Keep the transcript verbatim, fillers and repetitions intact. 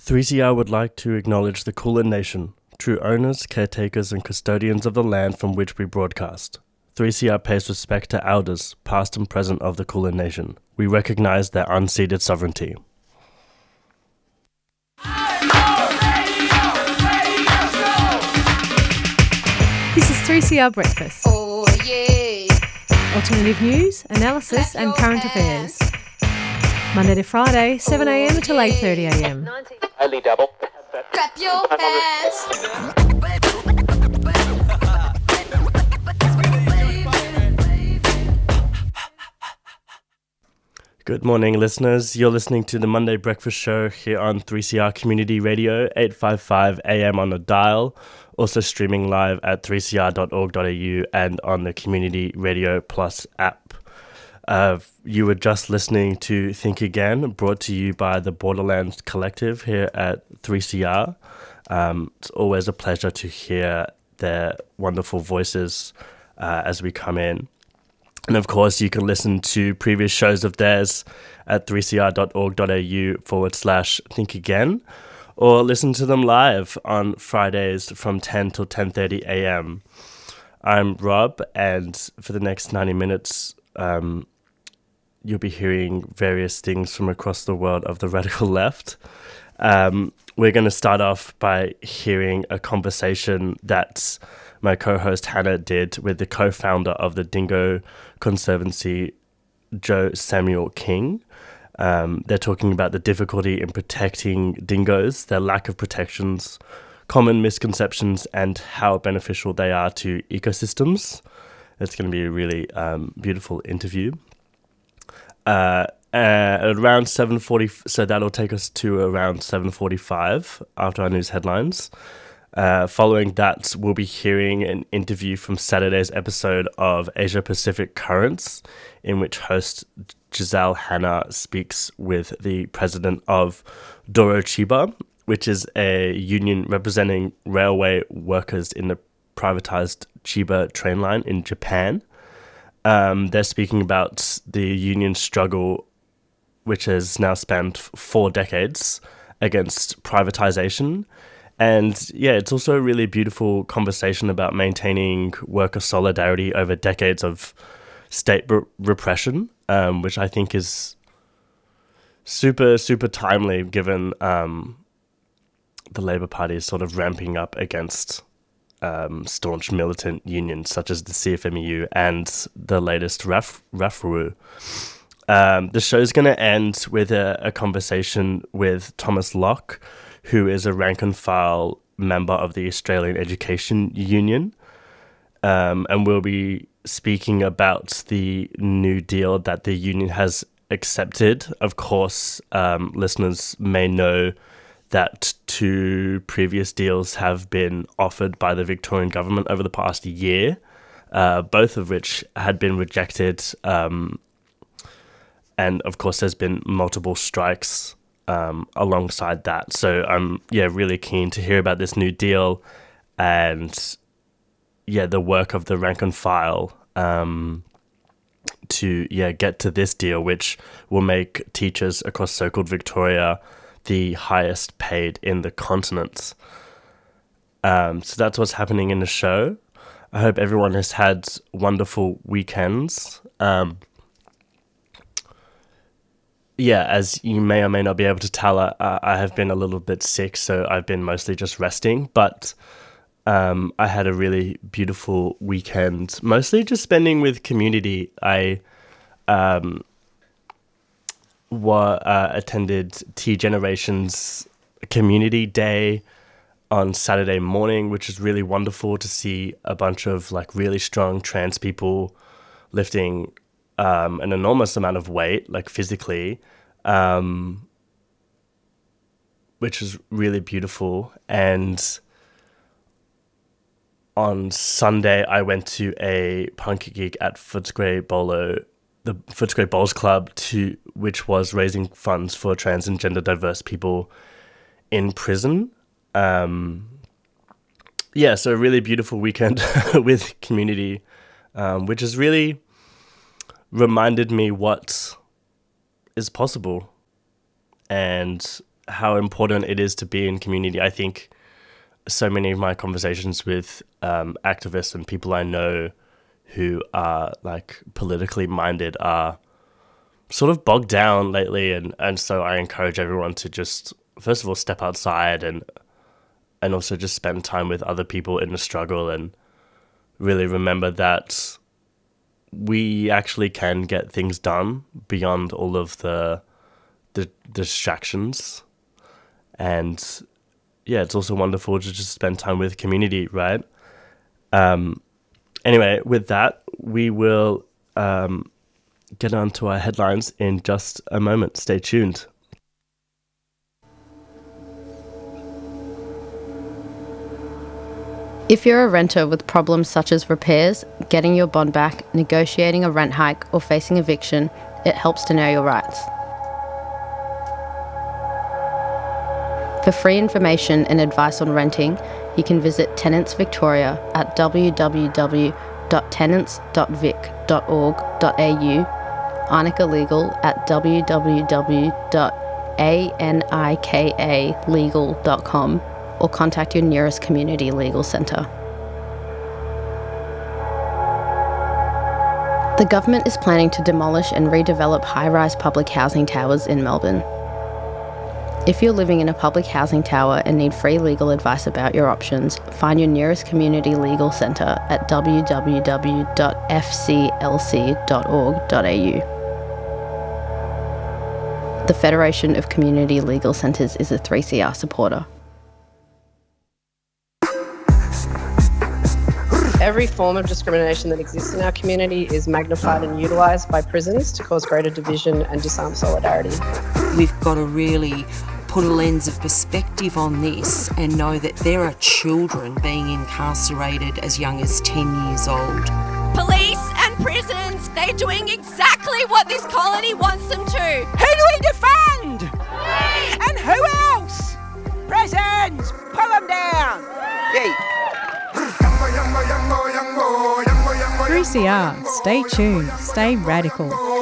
three C R would like to acknowledge the Kulin Nation, true owners, caretakers and custodians of the land from which we broadcast. three C R pays respect to elders, past and present of the Kulin Nation. We recognize their unceded sovereignty. This is three C R Breakfast. Oh yeah. Alternative news, analysis and current affairs. Monday to Friday, seven a m till eight thirty a m. Highly double. Clap your hands. Good morning, listeners. You're listening to the Monday Breakfast Show here on three C R Community Radio, eight fifty-five a m on the dial, also streaming live at three c r dot org dot a u and on the Community Radio Plus app. Uh, you were just listening to Think Again, brought to you by the Borderlands Collective here at three C R. Um, it's always a pleasure to hear their wonderful voices uh, as we come in. And of course, you can listen to previous shows of theirs at three c r dot org dot a u forward slash think again, or listen to them live on Fridays from ten till ten thirty a m. I'm Rob, and for the next ninety minutes, um, you'll be hearing various things from across the world of the radical left. Um, we're going to start off by hearing a conversation that my co-host Hannah did with the co-founder of the Dingo Conservancy, Joe Samuel King. Um, they're talking about the difficulty in protecting dingoes, their lack of protections, common misconceptions, and how beneficial they are to ecosystems. It's going to be a really um, beautiful interview. Uh, uh, around seven forty, so that'll take us to around seven forty-five after our news headlines. Uh, following that, we'll be hearing an interview from Saturday's episode of Asia Pacific Currents, in which host Giselle Hanna speaks with the president of Doro Chiba, which is a union representing railway workers in the privatized Chiba train line in Japan. Um, they're speaking about the union struggle, which has now spanned four decades against privatization. And yeah, it's also a really beautiful conversation about maintaining worker solidarity over decades of state re- repression, um, which I think is super, super timely given um, the Labour Party is sort of ramping up against um, staunch militant unions such as the C F M E U and the latest R A F, R A F R U. Um, the show's going to end with a, a conversation with Thomas Locke, who is a rank and file member of the Australian Education Union. Um, and we'll be speaking about the new deal that the union has accepted. Of course, um, listeners may know that two previous deals have been offered by the Victorian government over the past year, uh, both of which had been rejected. Um, and of course, there's been multiple strikes Um, alongside that. So I'm yeah really keen to hear about this new deal and yeah the work of the rank and file um, to yeah get to this deal, which will make teachers across so-called Victoria the highest paid in the continent. Um, so that's what's happening in the show. I hope everyone has had wonderful weekends. Um, Yeah, as you may or may not be able to tell, uh, I have been a little bit sick, so I've been mostly just resting. But um, I had a really beautiful weekend, mostly just spending with community. I um, wa- uh, attended T Generation's Community Day on Saturday morning, which is really wonderful to see a bunch of like really strong trans people lifting Um, an enormous amount of weight, like physically, um, which is really beautiful. And on Sunday, I went to a punk gig at Footscray Bolo, the Footscray Bowls Club, to which was raising funds for trans and gender diverse people in prison. Um, yeah, so a really beautiful weekend with community, um, which is really reminded me what is possible and how important it is to be in community. I think so many of my conversations with um, activists and people I know who are like politically minded are sort of bogged down lately, and, and so I encourage everyone to just first of all step outside and and also just spend time with other people in the struggle, and really remember that we actually can get things done beyond all of the the distractions. And yeah, it's also wonderful to just spend time with community, right? Um, anyway, with that, we will um, get on to our headlines in just a moment. Stay tuned. If you're a renter with problems such as repairs, getting your bond back, negotiating a rent hike, or facing eviction, it helps to know your rights. For free information and advice on renting, you can visit Tenants Victoria at w w w dot tenants dot vic dot org dot a u, Arnica Legal at w w w dot anika legal dot com, or contact your nearest community legal centre. The government is planning to demolish and redevelop high-rise public housing towers in Melbourne. If you're living in a public housing tower and need free legal advice about your options, find your nearest community legal centre at w w w dot f c l c dot org dot a u. The Federation of Community Legal Centres is a three C R supporter. Every form of discrimination that exists in our community is magnified and utilised by prisons to cause greater division and disarm solidarity. We've got to really put a lens of perspective on this and know that there are children being incarcerated as young as ten years old. Police and prisons, they're doing exactly what this colony wants them to. Who do we defund? Police. And who else? Prisons! Pull them down! Yeah. three C R, stay tuned, stay radical.